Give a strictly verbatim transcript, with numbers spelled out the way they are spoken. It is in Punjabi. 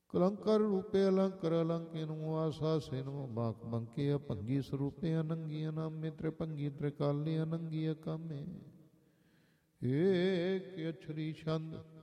ਕਲੰਕਰ ਰੂਪੇ ਅਲੰਕਰ ਅਲੰਕਿਨੁ ਆਸਾ ਸਿਨੁ ਬਾਕ ਬੰਕੇ ਅਭੰਗੀ ਸਰੂਪੇ ਅਨੰਗੀ ਅਨਾਮੇ ਤ੍ਰਿਭੰਗੀ ਤ੍ਰਿਕਾਲੇ ਅਨੰਗੀ ਅਕਾਮੇ ਏਕ ਅਛਰੀ ਛੰਦ